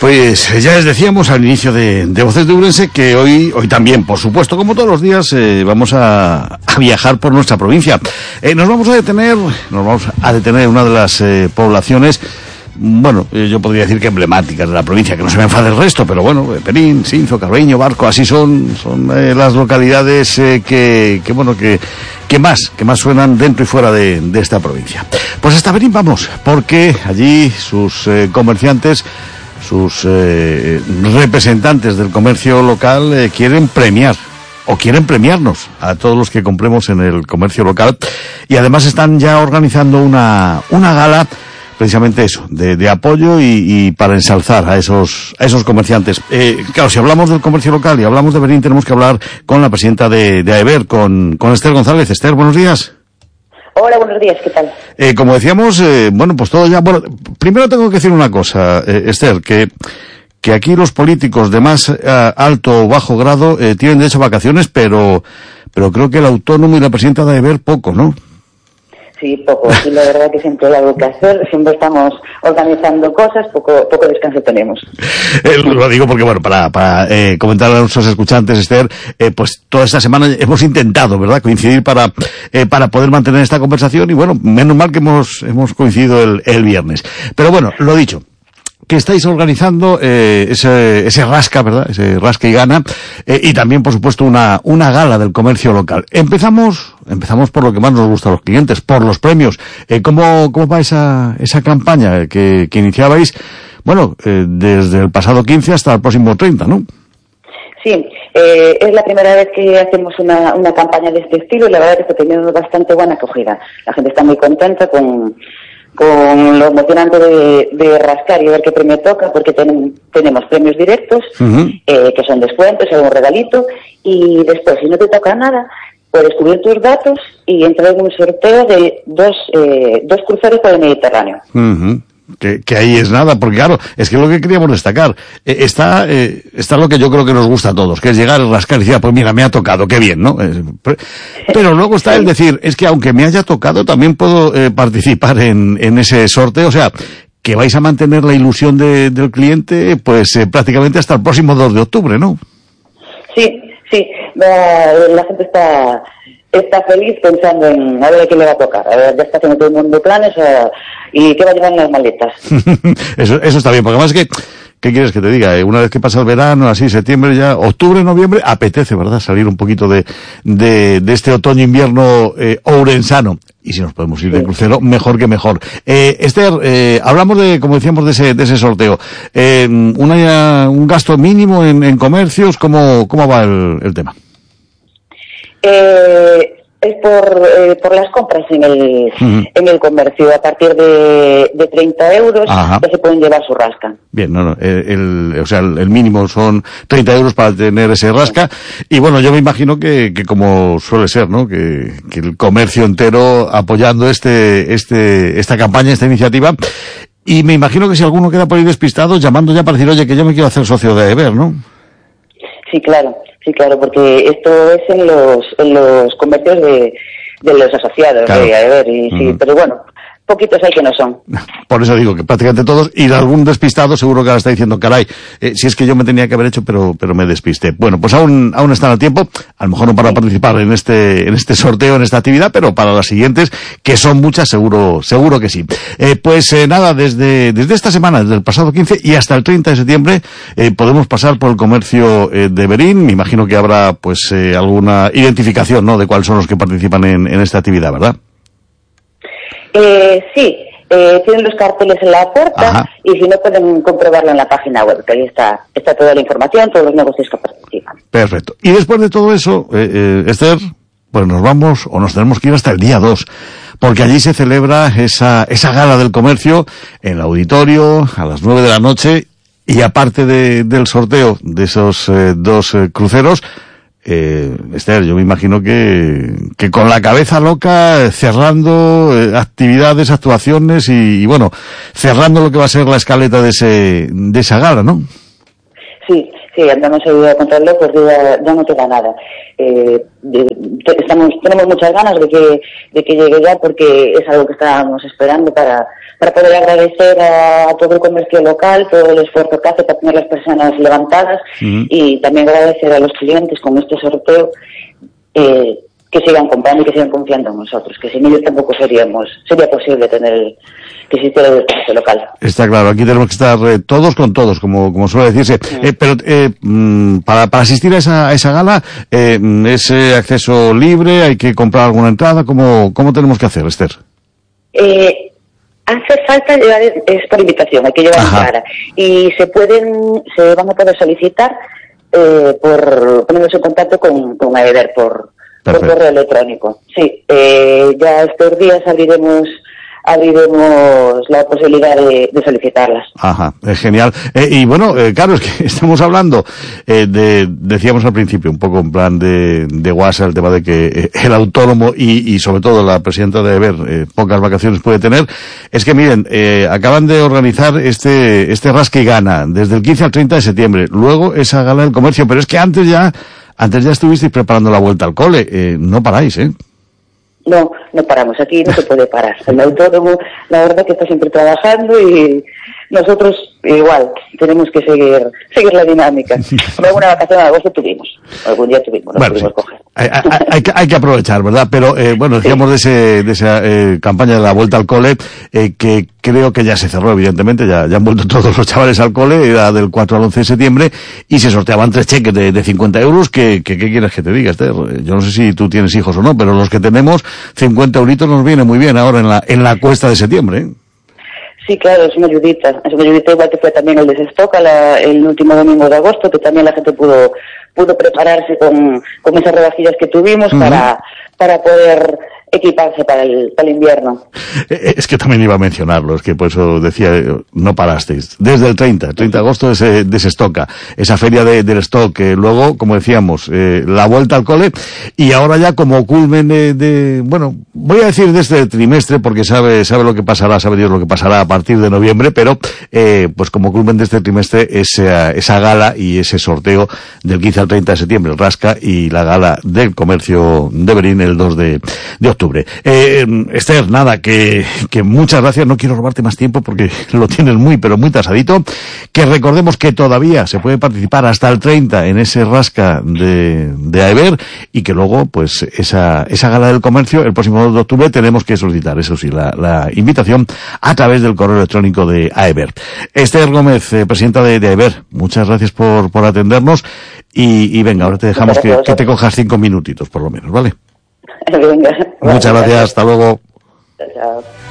Pues ya les decíamos al inicio de Voces de Ourense que hoy también, por supuesto, como todos los días, vamos a viajar por nuestra provincia. Nos vamos a detener en una de las poblaciones, bueno, yo podría decir que emblemáticas de la provincia, que no se me enfade el resto, pero bueno, Perín, Sinzo, Carbeño, Barco, así son las localidades que más suenan dentro y fuera de esta provincia. Pues hasta Perín vamos, porque allí sus comerciantes, sus representantes del comercio local quieren premiarnos a todos los que compremos en el comercio local, y además están ya organizando una gala precisamente eso, de apoyo y para ensalzar a esos comerciantes. Claro, si hablamos del comercio local y hablamos de Berín, tenemos que hablar con la presidenta de AEBER, con Esther González. Esther, buenos días. Hola, buenos días, ¿qué tal? Como decíamos, pues todo ya... Bueno, primero tengo que decir una cosa, Esther, que aquí los políticos de más alto o bajo grado tienen derecho a vacaciones, pero creo que el autónomo y la presidenta de AEBER poco, ¿no? Sí, poco. Sí, la verdad que siempre hay algo que hacer, siempre estamos organizando cosas, poco descanso tenemos. Lo digo porque, bueno, para comentar a nuestros escuchantes, Esther, pues toda esta semana hemos intentado, ¿verdad?, coincidir para poder mantener esta conversación, y bueno, menos mal que hemos coincidido el viernes. Pero bueno, lo dicho, que estáis organizando ese rasca, ¿verdad?, ese rasca y gana, y también, por supuesto, una gala del comercio local. Empezamos por lo que más nos gusta a los clientes, por los premios. ¿Cómo va esa campaña que iniciabais, bueno, desde el pasado 15 hasta el próximo 30, ¿no? Sí, es la primera vez que hacemos una campaña de este estilo, y la verdad que está teniendo bastante buena acogida. La gente está muy contenta con lo emocionante de rascar y ver qué premio toca, porque tenemos premios directos, que son descuentos, algún regalito, y después, si no te toca nada, puedes cubrir tus datos y entrar en un sorteo de dos cruceros por el Mediterráneo. Que ahí es nada, porque claro, es que lo que queríamos destacar, está lo que yo creo que nos gusta a todos, que es llegar, rascar y decir, pues mira, me ha tocado, qué bien, ¿no? Pero luego está el decir, es que aunque me haya tocado, también puedo participar en ese sorteo, o sea, que vais a mantener la ilusión del cliente, pues prácticamente hasta el próximo 2 de octubre, ¿no? Sí, la gente está feliz pensando en a ver a qué le va a tocar. A ver, ya está haciendo todo el mundo planes y qué va a llevar en las maletas. Eso está bien, porque además ¿qué quieres que te diga? Una vez que pasa el verano, así, septiembre ya, octubre, noviembre, apetece, ¿verdad?, salir un poquito de este otoño-invierno ourensano. Y si nos podemos ir de crucero, mejor que mejor. Esther, hablamos como decíamos, de ese sorteo. Un gasto mínimo en comercios, ¿cómo va el tema? Es por las compras en el comercio. A partir de 30 euros ya se pueden llevar su rasca. Bien, el mínimo son 30 euros para tener ese rasca. Y bueno, yo me imagino que como suele ser, ¿no?, que el comercio entero apoyando esta campaña, esta iniciativa. Y me imagino que si alguno queda por ahí despistado, llamando ya para decir, oye, que yo me quiero hacer socio de AEBER, ¿no? Sí, claro, porque esto es en los comercios de los asociados, claro, de AEBER, y sí, pero bueno, poquitos hay que no son. Por eso digo que prácticamente todos, y de algún despistado seguro que ahora está diciendo, caray, si es que yo me tenía que haber hecho, pero me despisté. Bueno, pues aún están a tiempo, a lo mejor no para participar en este sorteo, en esta actividad, pero para las siguientes, que son muchas, seguro que sí. Nada, desde esta semana, desde el pasado 15 y hasta el 30 de septiembre, podemos pasar por el comercio de Berín. Me imagino que habrá, pues, alguna identificación, ¿no?, de cuáles son los que participan en esta actividad, ¿verdad? Sí, tienen los carteles en la puerta. Y si no, pueden comprobarlo en la página web, que ahí está toda la información, todos los negocios que participan. Perfecto. Y después de todo eso, Esther, pues nos tenemos que ir hasta el día 2, porque allí se celebra esa gala del comercio en el auditorio a las 9 de la noche, y aparte del sorteo de esos dos cruceros, Esther, yo me imagino que con la cabeza loca, cerrando actividades, actuaciones y bueno, cerrando lo que va a ser la escaleta de esa gala, ¿no? Sí, andamos a contarlo, pues ya no queda nada. tenemos muchas ganas de que llegue ya, porque es algo que estábamos esperando para poder agradecer a todo el comercio local, todo el esfuerzo que hace para tener las personas levantadas, y también agradecer a los clientes con este sorteo, que sigan comprando y que sigan confiando en nosotros, que sin ellos tampoco sería posible que existiera el comercio local. Está claro, aquí tenemos que estar todos con todos, como suele decirse. Pero para asistir a esa gala, ¿es acceso libre? ¿Hay que comprar alguna entrada? ¿Cómo tenemos que hacer, Esther? Hace falta llevar, es por invitación, hay que llevar entrada. Y se van a poder solicitar poniéndose en contacto con AEBER por correo electrónico. Sí, ya estos días abriremos la posibilidad de solicitarlas. Ajá, es genial. Y bueno, claro, es que estamos hablando decíamos al principio, un poco en plan de guasa, el tema de que el autónomo y sobre todo la presidenta de AEBER pocas vacaciones puede tener. Es que miren, acaban de organizar este Rasca y Gana desde el 15 al 30 de septiembre. Luego esa gala del comercio, pero es que antes ya estuvisteis preparando la vuelta al cole. No paráis, ¿eh? No paramos, aquí no se puede parar. El autónomo, la verdad que está siempre trabajando, y nosotros igual tenemos que seguir la dinámica. Alguna vacación en agosto tuvimos, algún día tuvimos, no pudimos coger. Hay que aprovechar, ¿verdad? Pero bueno, decíamos de esa campaña de la vuelta al cole, que creo que ya se cerró, evidentemente, ya han vuelto todos los chavales al cole, era del 4 al 11 de septiembre, y se sorteaban 3 cheques de 50 euros, ¿qué quieres que te diga, Esther? Yo no sé si tú tienes hijos o no, pero los que tenemos, 50 euritos nos viene muy bien ahora en la cuesta de septiembre, ¿eh? Sí, claro, es una ayudita, igual que fue también el de Sestoca el último domingo de agosto, que también la gente pudo prepararse con esas rebajillas que tuvimos para poder equiparse para el invierno. Es que también iba a mencionarlo, es que por eso decía, no parasteis. Desde el 30 de agosto de Sestoca, esa feria del stock, luego, como decíamos, la vuelta al cole, y ahora ya como culmen bueno, voy a decir de este trimestre, porque sabe lo que pasará, sabe Dios lo que pasará a partir de noviembre, pero pues como culmen de este trimestre, esa gala y ese sorteo del 15 al 30 de septiembre, el Rasca, y la gala del comercio de Berín el 2 de octubre. Esther, nada, que muchas gracias, no quiero robarte más tiempo porque lo tienes muy tasadito, que recordemos que todavía se puede participar hasta el 30 en ese Rasca de AEBER, y que luego, pues, esa gala del comercio, el próximo 2 de octubre, tenemos que solicitar, eso sí, la invitación a través del correo electrónico de AEBER. Esther Gómez, presidenta de AEBER, muchas gracias por atendernos, y venga, ahora te dejamos que te cojas 5 minutitos, por lo menos, ¿vale? Venga, muchas gracias, hasta luego. Chao.